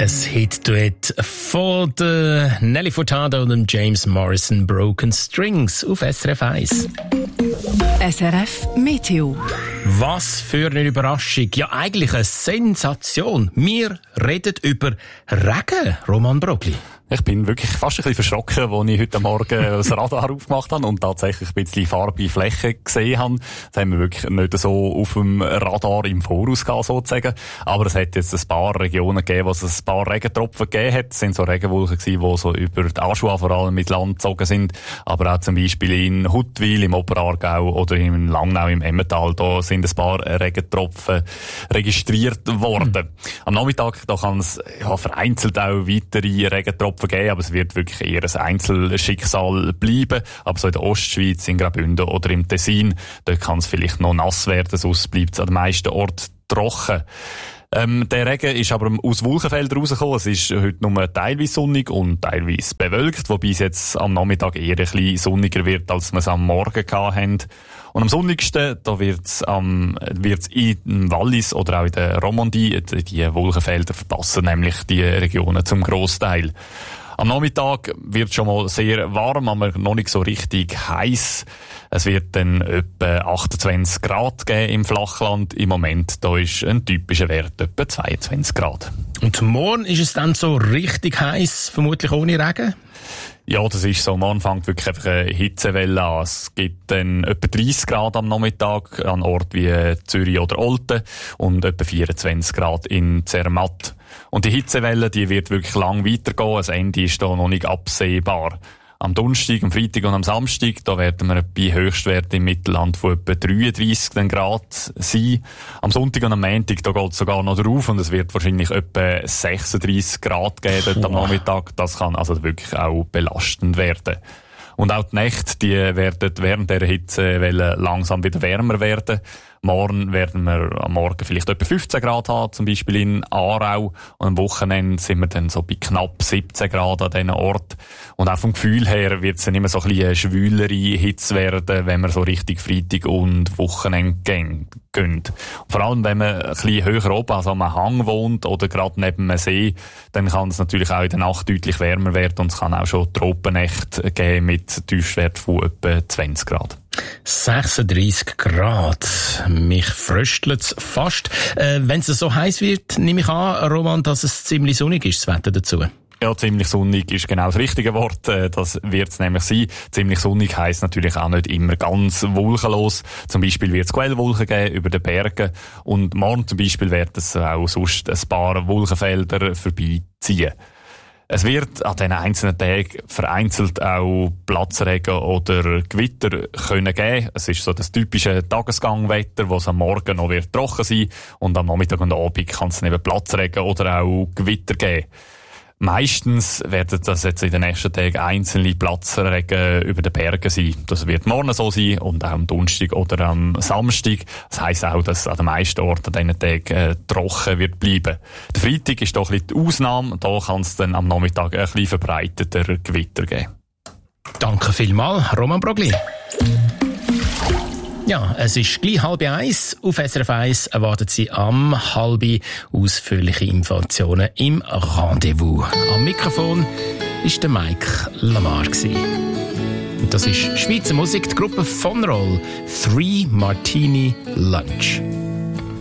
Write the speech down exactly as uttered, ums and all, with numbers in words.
Ein Hit-Duett von der Nelly Furtado und dem James Morrison, Broken Strings auf S R F eins. S R F Meteo. Was für eine Überraschung. Ja, eigentlich eine Sensation. Wir reden über Regen, Roman Brogli. Ich bin wirklich fast ein bisschen verschrocken, als ich heute Morgen das Radar aufgemacht habe und tatsächlich ein bisschen farbige Flächen gesehen habe. Das haben wir wirklich nicht so auf dem Radar im Voraus gehabt, sozusagen. Aber es hat jetzt ein paar Regionen gegeben, wo es ein paar Regentropfen gegeben hat. Es sind so Regenwolken gewesen, die so über die Aschua vor allem mit Land gezogen sind. Aber auch zum Beispiel in Huttwil im Oberaargau oder in Langnau im Emmental, da sind ein paar Regentropfen registriert worden. Mhm. Am Nachmittag, da kann es ja, vereinzelt auch weitere Regentropfen geben, aber es wird wirklich eher ein Einzelschicksal bleiben. Aber so in der Ostschweiz, in Graubünden oder im Tessin, dort kann es vielleicht noch nass werden, sonst bleibt es an den meisten Orten trocken. Ähm, der Regen ist aber aus Wolkenfeldern rausgekommen. Es ist heute nur teilweise sonnig und teilweise bewölkt, wobei es jetzt am Nachmittag eher ein bisschen sonniger wird, als wir es am Morgen hatten. Und am sonnigsten, da wird's am, wird's in Wallis oder auch in der Romandie, die Wolkenfelder verpassen nämlich die Regionen zum Grossteil. Am Nachmittag wird schon mal sehr warm, aber noch nicht so richtig heiß. Es wird dann etwa achtundzwanzig Grad geben im Flachland. Im Moment, da ist ein typischer Wert etwa zweiundzwanzig Grad. Und morgen ist es dann so richtig heiß, vermutlich ohne Regen? Ja, das ist so. Man fängt wirklich einfach eine Hitzewelle an. Es gibt dann etwa dreissig Grad am Nachmittag an Orten wie Zürich oder Olten und etwa vierundzwanzig Grad in Zermatt. Und die Hitzewelle, die wird wirklich lang weitergehen. Das Ende ist da noch nicht absehbar. Am Donnerstag, am Freitag und am Samstag, da werden wir bei Höchstwerten im Mittelland von etwa dreiunddreissig Grad sein. Am Sonntag und am Montag, da geht es sogar noch drauf und es wird wahrscheinlich etwa sechsunddreissig Grad geben dort am Nachmittag. Das kann also wirklich auch belastend werden. Und auch die Nächte, die werden während der Hitzewelle langsam wieder wärmer werden. Morgen werden wir am Morgen vielleicht etwa fünfzehn Grad haben, zum Beispiel in Aarau. Und am Wochenende sind wir dann so bei knapp siebzehn Grad an diesen Ort. Und auch vom Gefühl her wird es dann immer so ein bisschen eine schwülere Hitze werden, wenn wir so richtig Freitag und Wochenende gehen. Und vor allem, wenn man ein bisschen höher oben, also am Hang wohnt oder gerade neben einem See, dann kann es natürlich auch in der Nacht deutlich wärmer werden und es kann auch schon Tropennächte geben mit Tiefstwert von etwa zwanzig Grad. sechsunddreissig Grad. Mich fröstelt's fast. Äh, wenn es so heiß wird, nehme ich an, Roman, dass es ziemlich sonnig ist, das Wetter dazu. Ja, ziemlich sonnig ist genau das richtige Wort. Das wird es nämlich sein. Ziemlich sonnig heisst natürlich auch nicht immer ganz wolkenlos. Zum Beispiel wird es Quellwolken geben über den Bergen. Und morgen zum Beispiel werden es auch sonst ein paar Wolkenfelder vorbeiziehen. Es wird an diesen einzelnen Tagen vereinzelt auch Platzregen oder Gewitter können geben. Es ist so das typische Tagesgangwetter, wo es am Morgen noch wird trocken sein und am Nachmittag und Abend kann es eben Platzregen oder auch Gewitter geben. Meistens werden das jetzt in den nächsten Tagen einzelne Platzregen über den Bergen sein. Das wird morgen so sein und auch am Donnerstag oder am Samstag. Das heisst auch, dass an den meisten Orten an diesen Tagen äh, trocken wird bleiben. Der Freitag ist doch ein bisschen die Ausnahme. Da kann es dann am Nachmittag ein bisschen verbreiteter Gewitter geben. Danke vielmals, Roman Brogli. Ja, es ist gleich halb eins. Auf S R F eins erwartet Sie am halb ausführliche Informationen im Rendezvous. Am Mikrofon war der Mike Lamar. Und das ist Schweizer Musik, die Gruppe von Roll, Three Martini Lunch.